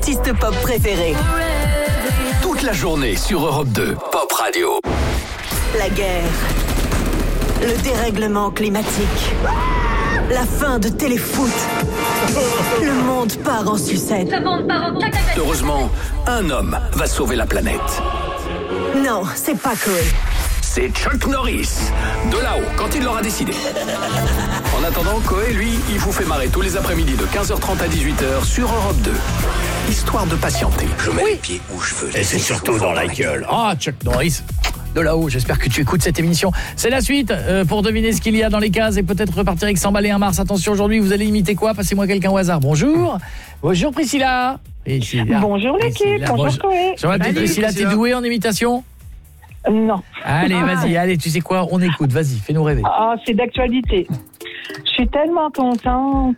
artistes pop préférés. Toute la journée sur Europe 2, Pop Radio. La guerre, le dérèglement climatique, la fin de Téléfoot. Le monde part en sucette. Heureusement, un homme va sauver la planète. Non, c'est pas cool. C'est Chuck Norris, de là-haut, quand il l'aura décidé. En attendant, Coé, lui, il vous fait marrer tous les après-midi de 15h30 à 18h sur Europe 2. Histoire de patienter. Je mets les pieds où je veux. Et c'est surtout dans la gueule. Ah, Chuck Norris, de là-haut, j'espère que tu écoutes cette émission. C'est la suite pour deviner ce qu'il y a dans les cases et peut-être repartir avec 100 balles et un Mars. Attention, aujourd'hui, vous allez imiter quoi? Passez-moi quelqu'un au hasard. Bonjour. Bonjour Priscilla. Bonjour l'équipe, bonjour Coé. Je m'appelle Priscilla, t'es douée en imitation? Non. Allez, vas-y, allez, tu sais quoi? On écoute, vas-y, fais-nous rêver. Ah, c'est d'actualité. Je suis tellement contente.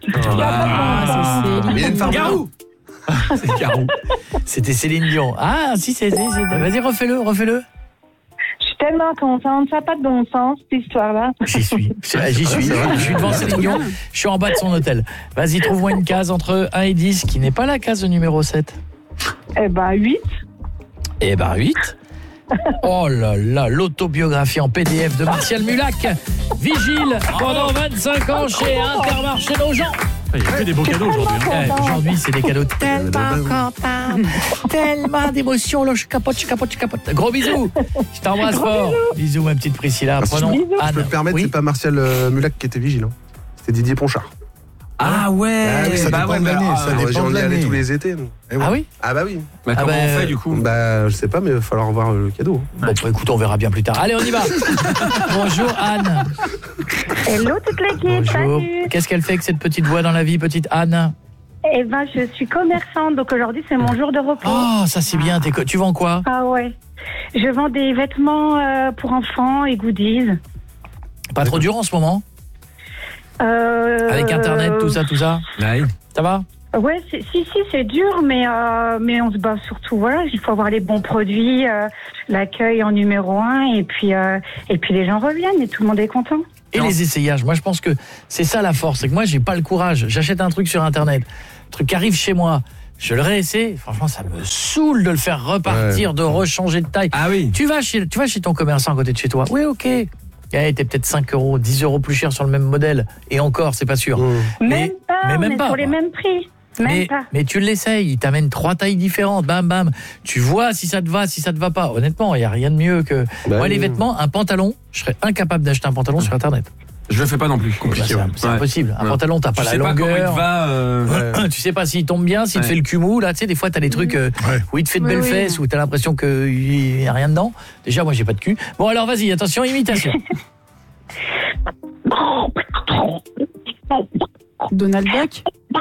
C'est Garou. C'est Garou. C'était Céline Dion. Ah, si, c'est... Vas-y, refais-le. Je suis tellement contente, ça n'a pas de bon sens, cette histoire-là. J'y suis. Je suis devant Céline Dion, je suis en bas de son hôtel. Vas-y, trouve-moi une case entre 1 et 10, qui n'est pas la case numéro 7. Eh ben, 8. Eh ben, 8. Oh là là, l'autobiographie en PDF de Martial Mulac. Vigile pendant 25 ans chez Intermarché Nogent. Il y a que des beaux cadeaux aujourd'hui. Aujourd'hui, c'est des cadeaux tellement contents, tellement d'émotions. Là, je capote. Gros bisous. Je t'embrasse fort. Bisous, ma petite Priscilla. Prenons Anne. Je peux me permettre, c'est pas Martial Mulac qui était vigile. C'était Didier Ponchard. Ah ouais, ça dépend de l'année, ça dépend de l'année. Tous les étés. Ah oui? Ah bah oui. Bah comment on fait du coup? Bah je sais pas, mais il va falloir voir le cadeau. Bon, écoute, on verra bien plus tard. Allez, on y va. Bonjour Anne. Hello toute l'équipe, Bonjour. salut. Qu'est-ce qu'elle fait avec cette petite voix dans la vie, petite Anne? Eh ben, je suis commerçante, donc aujourd'hui c'est mon jour de repos. Oh, ça c'est bien. Tu vends quoi? Ah ouais. Je vends des vêtements pour enfants et goodies. Pas trop dur en ce moment? Avec Internet, tout ça. Ouais. Ça va? Ouais, si, c'est dur, mais on se bat surtout. Voilà, il faut avoir les bons produits, l'accueil en numéro 1, et puis les gens reviennent et tout le monde est content. Et les essayages, moi je pense que c'est ça la force, c'est que moi j'ai pas le courage, j'achète un truc sur Internet, le truc arrive chez moi, je le réessaye, franchement ça me saoule de le faire repartir, de rechanger de taille. Ah oui. Tu vas chez ton commerçant à côté de chez toi, oui ok, t'es peut-être 5 €, 10 € plus cher sur le même modèle, et encore c'est pas sûr. Même pas, on est sur quoi. les mêmes prix. Mais tu l'essayes, il t'amène 3 tailles différentes, bam bam. Tu vois si ça te va, si ça te va pas. Honnêtement, il y a rien de mieux que moi les vêtements, un pantalon, je serais incapable d'acheter un pantalon sur Internet. Je le fais pas non plus, compliqué. C'est impossible. Un pantalon, t'as pas la longueur. Tu sais pas s'il tombe bien, s'il te fait le cumou là, tu sais des fois t'as des trucs où il te fait de belles fesses, où t'as l'impression qu'il y a rien dedans. Déjà moi j'ai pas de cul. Bon alors vas-y, attention, imitation. Donald Duck.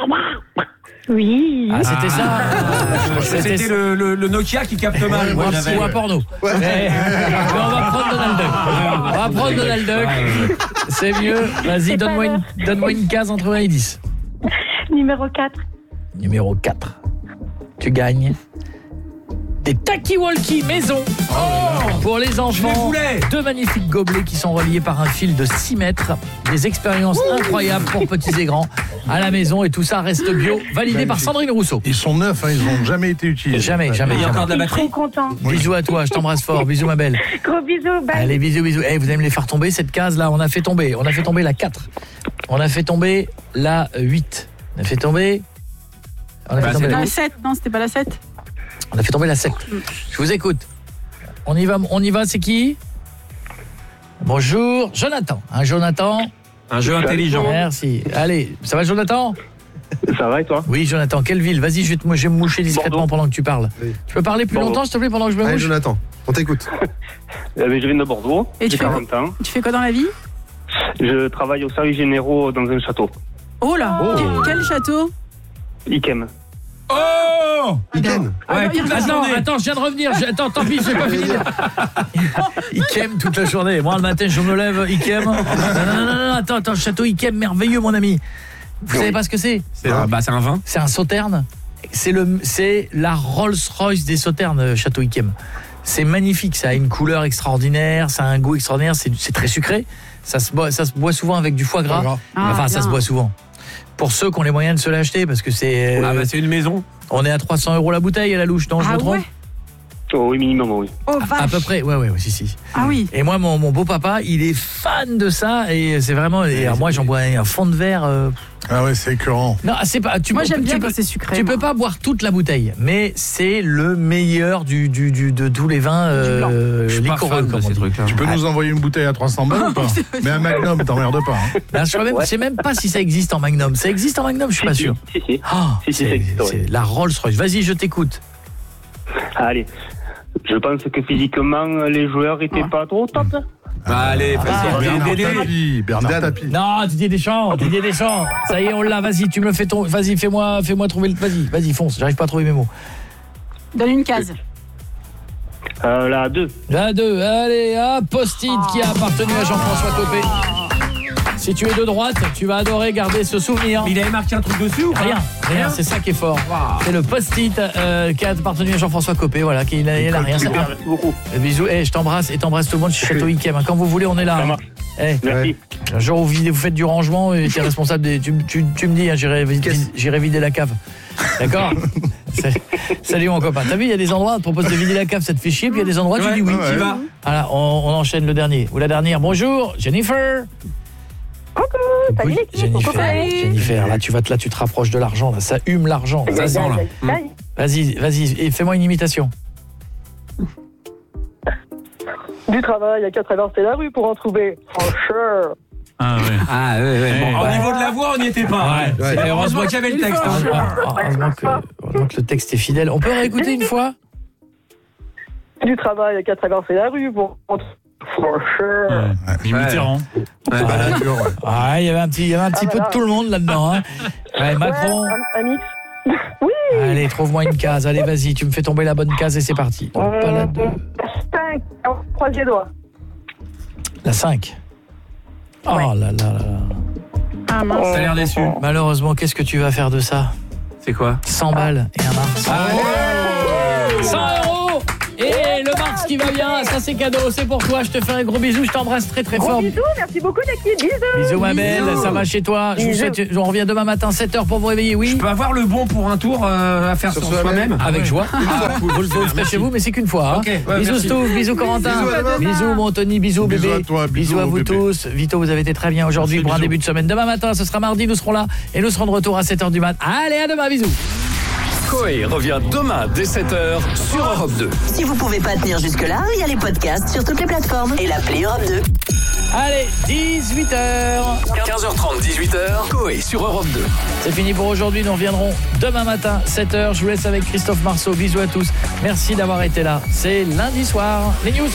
Oui. Ah, c'était ça. C'était le Nokia qui capte mal. Ou un porno. Mais on va prendre Donald Duck. C'est mieux. Vas-y, donne-moi une case entre 1 et 10. Numéro 4. Numéro 4. Tu gagnes des Taki-Walkie maison pour les enfants. 2 magnifiques gobelets qui sont reliés par un fil de 6 mètres. Des expériences incroyables pour petits et grands à la maison, et tout ça reste bio, validé par Sandrine Rousseau. Ils sont neufs, ils n'ont jamais été utilisés. Jamais. Il y a encore de la batterie. Bisous à toi, je t'embrasse fort. Bisous ma belle. Gros bisous, bye. Allez, bisous. Vous allez me les faire tomber cette case là. On a fait tomber la 4. On a fait tomber la 8. On a fait tomber la 7, non, c'était pas la 7. On a fait tomber la 7. Je vous écoute. On y va, c'est qui? Bonjour, Jonathan. Jonathan. Un jeu intelligent. Merci. Allez, ça va Jonathan? Ça va et toi? Oui Jonathan, quelle ville? Vas-y, je vais me moucher discrètement Bordeaux. Pendant que tu parles. Oui. Tu peux parler plus longtemps s'il te plaît pendant que je me mouche? Allez Jonathan, on t'écoute. Je viens de Bordeaux, j'ai 40 ans. Tu fais quoi dans la vie? Je travaille au service généraux dans un château. Oh là, quel château? Ikem. Oh Ikem. Ouais, attends, je viens de revenir. Tant pis, je vais pas finir. Ikem toute la journée. Moi le matin, je me lève, Ikem. Non, attends, château Ikem merveilleux mon ami. Vous savez pas ce que c'est? C'est un vin. C'est un sauterne. C'est la Rolls-Royce des sauternes, château Ikem. C'est magnifique, ça a une couleur extraordinaire, ça a un goût extraordinaire, c'est très sucré. Ça se boit souvent avec du foie gras. Enfin, ça se boit souvent. Pour ceux qui ont les moyens de se l'acheter, parce que c'est... c'est une maison. On est à 300 € la bouteille à la louche, non, je me trompe? Oh oui, minimum, oui. Oh, vache. À peu près, ouais, si. Ah oui. Et moi, mon beau-papa, il est fan de ça, et c'est vraiment... Et alors moi, j'en bois un fond de verre... Ah ouais, c'est écœurant. Non, c'est pas... Moi, j'aime bien quand c'est sucré. Tu peux pas boire toute la bouteille, mais c'est le meilleur de tous les vins liquoreux, comme on dit. Tu peux nous envoyer une bouteille à 300 balles ou pas? Mais un Magnum, t'emmerdes pas. Hein. Ben, je sais même pas si ça existe en Magnum. Ça existe en Magnum, je suis pas sûr. Si. C'est la Rolls-Royce. Vas-y, je t'écoute. Allez. Je pense que physiquement, les joueurs étaient pas trop top. Allez, Bernard Tapie. Non, Didier Deschamps. Ça y est, on l'a. Vas-y, tu me le fais Vas-y, fais-moi trouver le... Vas-y, fonce. J'arrive pas à trouver mes mots. Donne une case. La 2. La 2. Allez, post-it qui a appartenu à Jean-François Copé. Si tu es de droite, tu vas adorer garder ce souvenir. Mais il avait marqué un truc dessus ou pas? Rien, c'est ça qui est fort. Wow. C'est le post-it qui a appartenu à Jean-François Copé, voilà, il a rien. Super, merci beaucoup. Bisous, je t'embrasse et t'embrasse tout le monde chez Château Yquem. Quand vous voulez, on est là. Merci. Un jour où vous faites du rangement et tu es responsable tu me dis, j'irai vider la cave. D'accord? Salut mon copain. T'as vu, il y a des endroits, on te propose de vider la cave, ça te fait chier, puis il y a des endroits, tu dis oui. Tu vas. Voilà, on enchaîne le dernier. Ou la dernière. Bonjour, Jennifer. Coucou, salut Jennifer, là tu te rapproches de l'argent, là, ça hume l'argent. Ça sent là. Vas-y, et fais-moi une imitation. Du travail, il y a qu'à traverser la rue pour en trouver. Francheur. Ah ouais. Bon, au niveau de la voix, on n'y était pas. Ouais. Heureusement qu'il y avait le texte. Heureusement que le texte est fidèle. On peut réécouter une fois? Du travail, il y a qu'à traverser la rue pour en trouver. Francheur. Mitterrand. Il y avait un petit peu de tout le monde là-dedans. Hein. Ouais, Macron. Un mix. Oui. Allez, trouve-moi une case. Allez, vas-y, tu me fais tomber la bonne case et c'est parti. Pas la 2. 5. Croise les doigts. La 5. Oh là là. Ah mince. T'as l'air déçu. Malheureusement, qu'est-ce que tu vas faire de ça? C'est quoi? 100 balles et un Mars. 100 €. Et le Mars qui va bien, ça c'est cadeau, c'est pour toi. Je te fais un gros bisou, je t'embrasse très très fort. Bisous, merci beaucoup l'équipe, bisous. Bisous ma belle, ça va chez toi. Je vous souhaite, on revient demain matin 7h pour vous réveiller, oui. Je peux avoir le bon pour un tour à faire sur soi-même? Avec joie. Vous le ferez chez vous, mais c'est qu'une fois. Hein. Okay, bisous Stouff, bisous Corentin, bisous mon Tony, bisous bébé. Bisous à vous tous. Vito, vous avez été très bien aujourd'hui pour un début de semaine. Demain matin, ce sera mardi, nous serons là et nous serons de retour à 7h du mat. Allez, à demain, bisous. Coé revient demain dès 7h sur Europe 2. Si vous pouvez pas tenir jusque-là, il y a les podcasts sur toutes les plateformes et l'appli Europe 2. Allez, 18h. 15h30, 18h, Coé sur Europe 2. C'est fini pour aujourd'hui, nous reviendrons demain matin, 7h. Je vous laisse avec Christophe Marceau. Bisous à tous. Merci d'avoir été là. C'est lundi soir. Les news.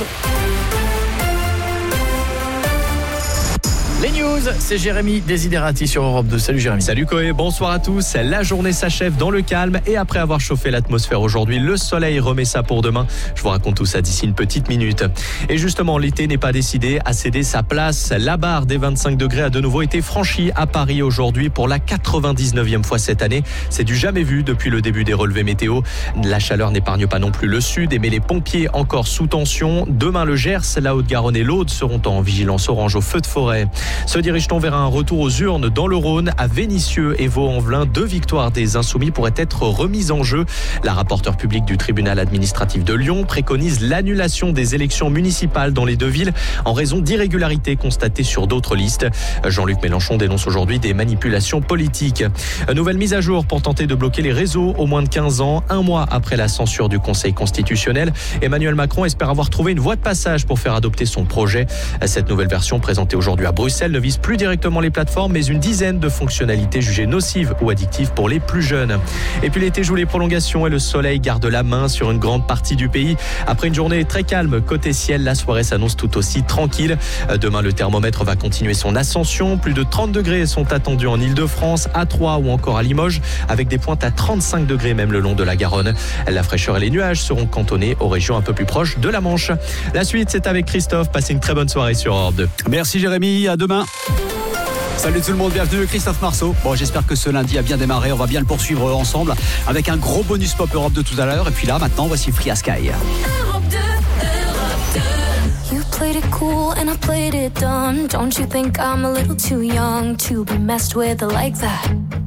Les news, c'est Jérémy Desiderati sur Europe 2. Salut Jérémy. Salut Coé, bonsoir à tous. La journée s'achève dans le calme et après avoir chauffé l'atmosphère aujourd'hui, le soleil remet ça pour demain. Je vous raconte tout ça d'ici une petite minute. Et justement, l'été n'est pas décidé à céder sa place. La barre des 25 degrés a de nouveau été franchie à Paris aujourd'hui pour la 99e fois cette année. C'est du jamais vu depuis le début des relevés météo. La chaleur n'épargne pas non plus le sud et met les pompiers encore sous tension. Demain, le Gers, la Haute-Garonne et l'Aude seront en vigilance orange au feu de forêt. Se dirige-t-on vers un retour aux urnes dans le Rhône, à Vénissieux et Vaux-en-Velin? 2 victoires des Insoumis pourraient être remises en jeu. La rapporteure publique du tribunal administratif de Lyon préconise l'annulation des élections municipales dans les 2 villes en raison d'irrégularités constatées sur d'autres listes. Jean-Luc Mélenchon dénonce aujourd'hui des manipulations politiques. Nouvelle mise à jour pour tenter de bloquer les réseaux aux moins de 15 ans. 1 mois après la censure du Conseil constitutionnel, Emmanuel Macron espère avoir trouvé une voie de passage pour faire adopter son projet. Cette nouvelle version présentée aujourd'hui à Bruxelles ne vise plus directement les plateformes, mais une dizaine de fonctionnalités jugées nocives ou addictives pour les plus jeunes. Et puis l'été joue les prolongations et le soleil garde la main sur une grande partie du pays. Après une journée très calme côté ciel, la soirée s'annonce tout aussi tranquille. Demain, le thermomètre va continuer son ascension. Plus de 30 degrés sont attendus en Ile-de-France, à Troyes ou encore à Limoges, avec des pointes à 35 degrés même le long de la Garonne. La fraîcheur et les nuages seront cantonnés aux régions un peu plus proches de la Manche. La suite, c'est avec Christophe. Passez une très bonne soirée sur Europe 2. Merci Jérémy, à demain. Salut tout le monde, bienvenue, Christophe Marceau. Bon, j'espère que ce lundi a bien démarré, on va bien le poursuivre ensemble avec un gros bonus pop Europe 2 tout à l'heure. Et puis là, maintenant, voici Free Sky. Europe 2, Europe 2. played it cool and I played it dumb. Don't you think I'm a little too young to be messed with like that?